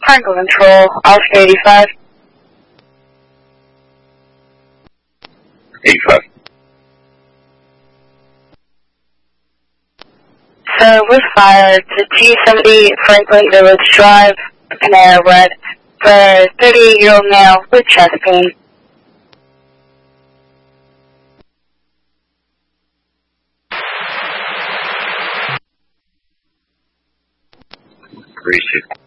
Triangle Control, Oscar 85. 85. Service fire to 270 Franklin Village Drive, Panera Bread, for a 38-year-old male with chest pain. 36.